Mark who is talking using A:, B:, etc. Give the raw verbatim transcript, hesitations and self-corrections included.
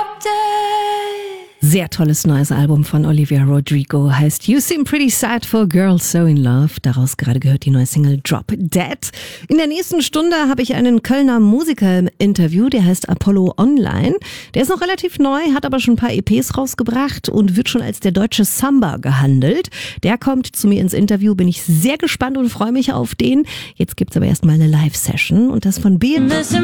A: Sehr tolles neues Album von Olivia Rodrigo, heißt You Seem Pretty Sad for a Girl So in Love. Daraus gerade gehört die neue Single Drop Dead. In der nächsten Stunde habe ich einen Kölner Musiker im Interview, der heißt Apollo Online. Der ist noch relativ neu, hat aber schon ein paar E Ps rausgebracht und wird schon als der deutsche Samba gehandelt. Der kommt zu mir ins Interview, bin ich sehr gespannt und freue mich auf den. Jetzt gibt's aber erstmal eine Live-Session und das von B.